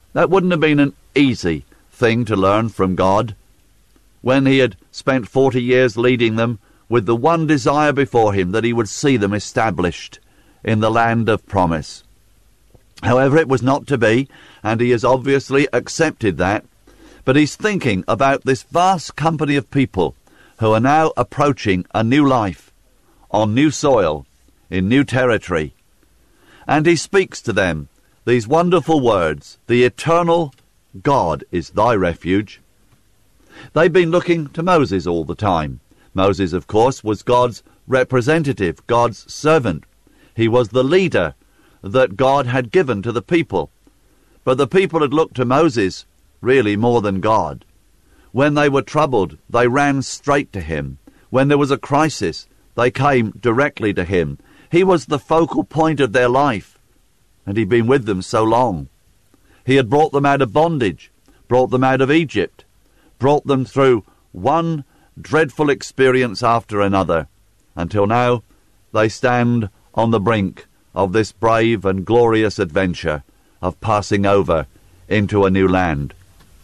That wouldn't have been an easy thing to learn from God when he had spent 40 years leading them with the one desire before him, that he would see them established in the land of promise. However, it was not to be, and he has obviously accepted that, but he's thinking about this vast company of people who are now approaching a new life, on new soil, in new territory. And he speaks to them these wonderful words, "The eternal God is thy refuge." They've been looking to Moses all the time. Moses, of course, was God's representative, God's servant. He was the leader that God had given to the people. But the people had looked to Moses really more than God. When they were troubled, they ran straight to him. When there was a crisis, they came directly to him. He was the focal point of their life, and he'd been with them so long. He had brought them out of bondage, brought them out of Egypt, brought them through one dreadful experience after another, until now they stand on the brink of this brave and glorious adventure of passing over into a new land.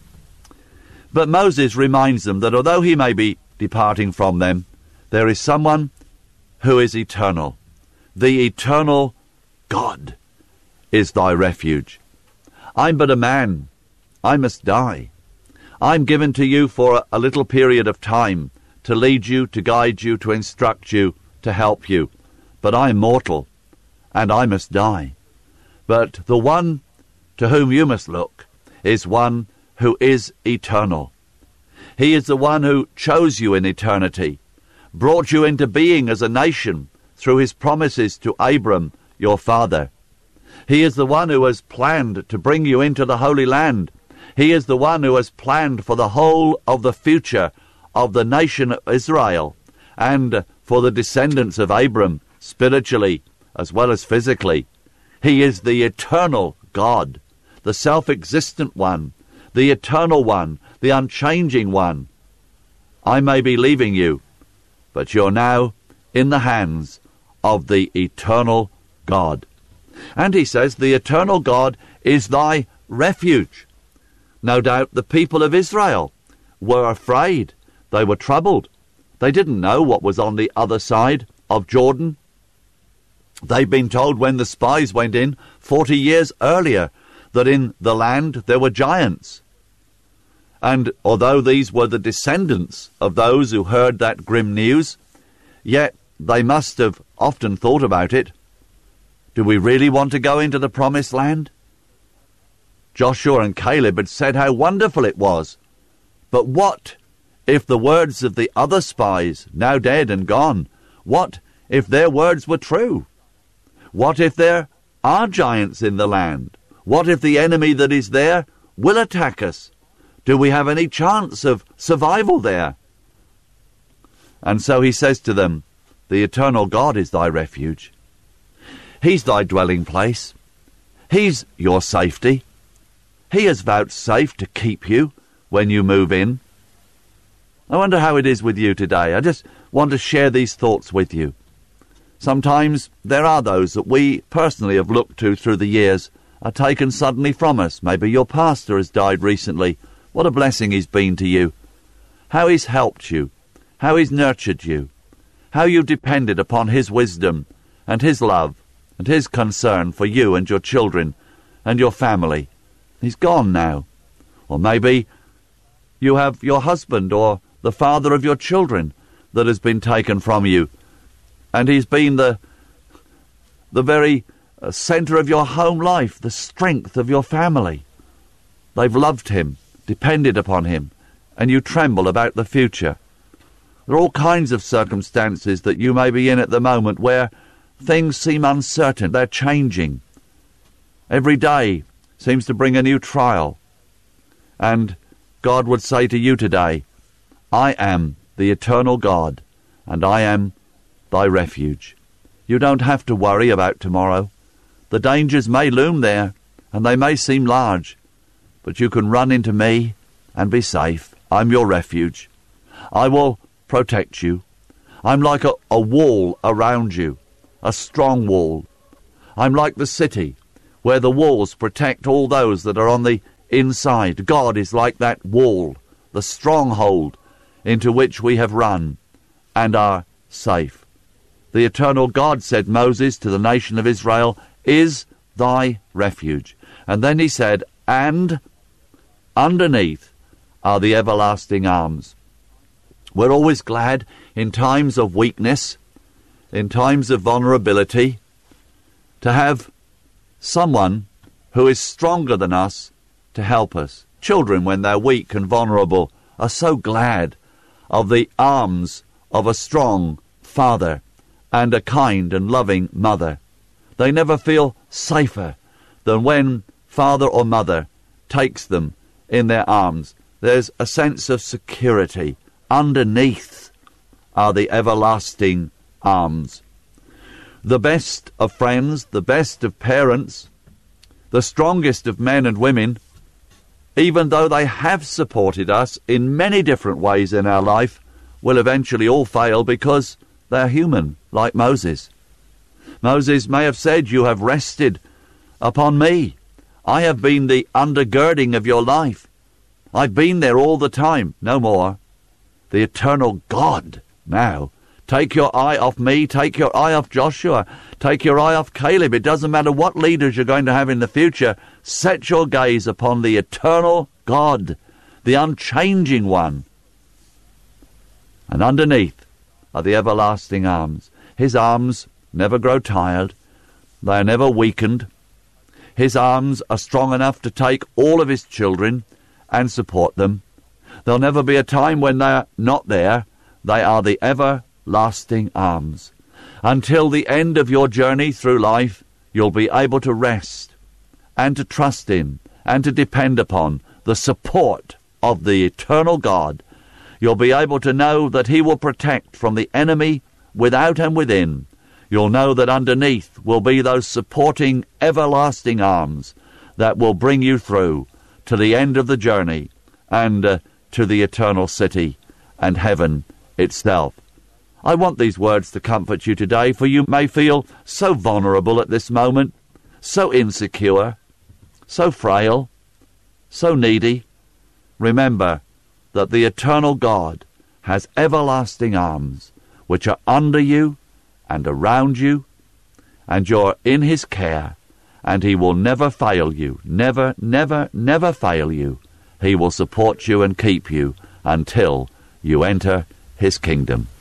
But Moses reminds them that although he may be departing from them, there is someone who is eternal. The eternal God is thy refuge. I'm but a man. I must die. I'm given to you for a little period of time to lead you, to guide you, to instruct you, to help you. But I am mortal, and I must die. But the one to whom you must look is one who is eternal. He is the one who chose you in eternity, brought you into being as a nation through his promises to Abram, your father. He is the one who has planned to bring you into the Holy Land. He is the one who has planned for the whole of the future of the nation of Israel and for the descendants of Abram, spiritually as well as physically. He is the eternal God, the self-existent one, the eternal one, the unchanging one. I may be leaving you, but you're now in the hands of the eternal God. And he says, the eternal God is thy refuge. No doubt the people of Israel were afraid. They were troubled. They didn't know what was on the other side of Jordan. They'd been told when the spies went in 40 years earlier that in the land there were giants. And although these were the descendants of those who heard that grim news, yet they must have often thought about it. Do we really want to go into the promised land? Joshua and Caleb had said how wonderful it was. But what if the words of the other spies, now dead and gone, what if their words were true? What if there are giants in the land? What if the enemy that is there will attack us? Do we have any chance of survival there? And so he says to them, the eternal God is thy refuge. He's thy dwelling place. He's your safety. He has vouchsafed to keep you when you move in. I wonder how it is with you today. I just want to share these thoughts with you. Sometimes there are those that we personally have looked to through the years are taken suddenly from us. Maybe your pastor has died recently. What a blessing he's been to you. How he's helped you. How he's nurtured you. How you depended upon his wisdom and his love and his concern for you and your children and your family. He's gone now. Or maybe you have your husband or the father of your children that has been taken from you, and he's been the very centre of your home life, the strength of your family. They've loved him, depended upon him, and you tremble about the future. There are all kinds of circumstances that you may be in at the moment where things seem uncertain. They're changing. Every day seems to bring a new trial. And God would say to you today, I am the eternal God, and I am thy refuge. You don't have to worry about tomorrow. The dangers may loom there, and they may seem large, but you can run into me and be safe. I'm your refuge. I will protect you. I'm like a wall around you, a strong wall. I'm like the city where the walls protect all those that are on the inside. God is like that wall, the stronghold into which we have run and are safe. The eternal God, said Moses to the nation of Israel, is thy refuge. And then he said, and underneath are the everlasting arms. We're always glad in times of weakness, in times of vulnerability, to have someone who is stronger than us to help us. Children, when they're weak and vulnerable, are so glad of the arms of a strong father and a kind and loving mother. They never feel safer than when father or mother takes them in their arms. There's a sense of security. Underneath are the everlasting arms. The best of friends, the best of parents, the strongest of men and women, even though they have supported us in many different ways in our life, will eventually all fail because they're human, like Moses. Moses may have said, you have rested upon me. I have been the undergirding of your life. I've been there all the time. No more. The eternal God now. Take your eye off me. Take your eye off Joshua. Take your eye off Caleb. It doesn't matter what leaders you're going to have in the future. Set your gaze upon the eternal God, the unchanging one. And underneath are the everlasting arms. His arms never grow tired. They are never weakened. His arms are strong enough to take all of his children and support them. There'll never be a time when they're not there. They are the everlasting arms. Until the end of your journey through life, you'll be able to rest and to trust in and to depend upon the support of the eternal God. You'll be able to know that he will protect from the enemy without and within. You'll know that underneath will be those supporting everlasting arms that will bring you through to the end of the journey and to the eternal city and heaven itself. I want these words to comfort you today, for you may feel so vulnerable at this moment, so insecure, so frail, so needy. Remember that the eternal God has everlasting arms which are under you and around you, and you're in his care, and he will never fail you, never, never, never fail you. He will support you and keep you until you enter his kingdom.